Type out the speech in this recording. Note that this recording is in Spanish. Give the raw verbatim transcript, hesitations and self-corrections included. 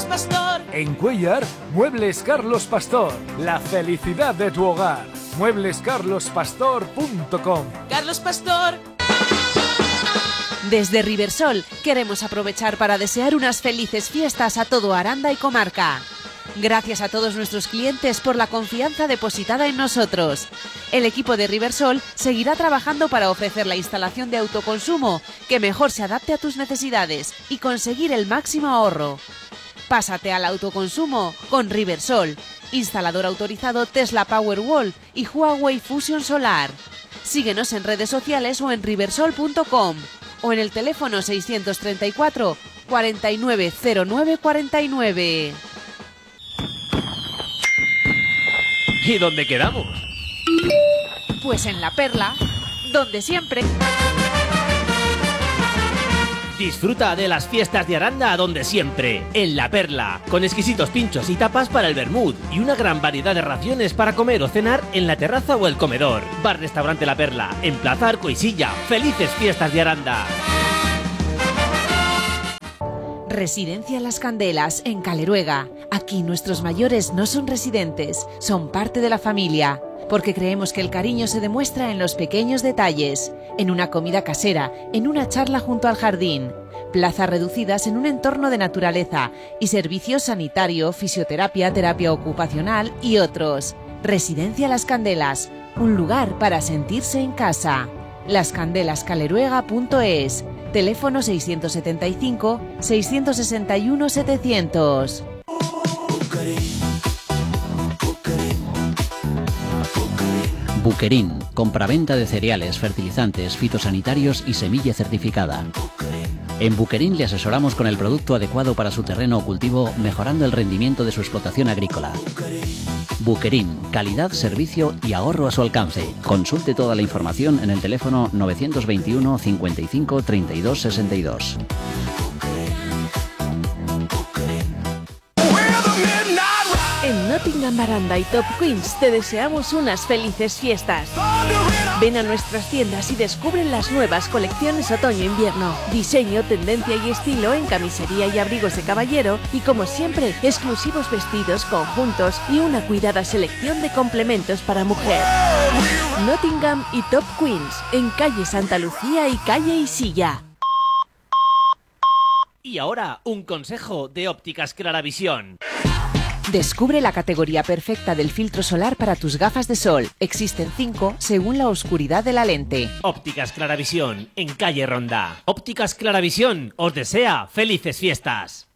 Pastor. En Cuéllar, Muebles Carlos Pastor. La felicidad de tu hogar. muebles carlos pastor punto com. Carlos Pastor. Desde Riversol queremos aprovechar para desear unas felices fiestas a todo Aranda y comarca. Gracias a todos nuestros clientes por la confianza depositada en nosotros. El equipo de Riversol seguirá trabajando para ofrecer la instalación de autoconsumo que mejor se adapte a tus necesidades y conseguir el máximo ahorro. Pásate al autoconsumo con Riversol, instalador autorizado Tesla Powerwall y Huawei Fusion Solar. Síguenos en redes sociales o en riversol punto com o en el teléfono seiscientos treinta y cuatro, cuarenta y nueve cero nueve cuarenta y nueve. ¿Y dónde quedamos? Pues en La Perla, donde siempre. Disfruta de las fiestas de Aranda donde siempre, en La Perla, con exquisitos pinchos y tapas para el vermut y una gran variedad de raciones para comer o cenar en la terraza o el comedor. Bar-restaurante La Perla, en Plaza Arco y Silla. ¡Felices fiestas de Aranda! Residencia Las Candelas, en Caleruega. Aquí nuestros mayores no son residentes, son parte de la familia, porque creemos que el cariño se demuestra en los pequeños detalles, en una comida casera, en una charla junto al jardín, plazas reducidas en un entorno de naturaleza y servicios sanitario, fisioterapia, terapia ocupacional y otros. Residencia Las Candelas, un lugar para sentirse en casa. las candelas caleruega punto es. Teléfono seiscientos setenta y cinco, seiscientos sesenta y uno, setecientos. Buquerín, compraventa de cereales, fertilizantes, fitosanitarios y semilla certificada. En Buquerín le asesoramos con el producto adecuado para su terreno o cultivo, mejorando el rendimiento de su explotación agrícola. Buquerín, calidad, servicio y ahorro a su alcance. Consulte toda la información en el teléfono novecientos veintiuno, cincuenta y cinco, treinta y dos, sesenta y dos. En Nottingham Aranda y Top Queens te deseamos unas felices fiestas. Ven a nuestras tiendas y descubre las nuevas colecciones otoño-invierno. Diseño, tendencia y estilo en camisería y abrigos de caballero y, como siempre, exclusivos vestidos, conjuntos y una cuidada selección de complementos para mujer. Nottingham y Top Queens, en calle Santa Lucía y calle Isilla. Y ahora, un consejo de Ópticas Claravisión. Descubre la categoría perfecta del filtro solar para tus gafas de sol. Existen cinco según la oscuridad de la lente. Ópticas Claravisión, en calle Ronda. Ópticas Claravisión os desea felices fiestas.